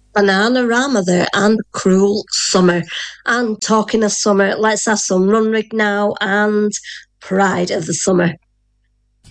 Bananarama there and Cruel Summer. And talking of summer, let's have some Runrig now and Pride of the Summer.